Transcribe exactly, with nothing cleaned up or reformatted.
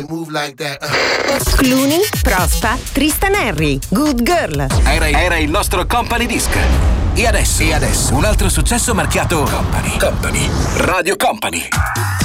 Move like that. Clooney, Prospa, Tristan Henry, Good Girl. Era, era il nostro Company Disc. E adesso, e adesso un altro successo marchiato Company. Company. Radio Company.